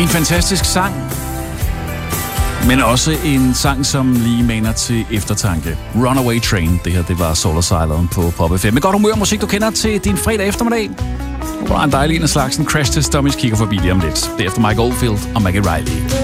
En fantastisk sang, men også en sang, som lige maner til eftertanke. Runaway Train, det her, det var Soul Asylum på Pop FM. Med godt humør musik, du kender til din fredag eftermiddag. Hvor der er en dejlig en af slagsen. Crash Test Dummies kigger forbi lige om lidt. Derefter Mike Oldfield og Maggie Riley.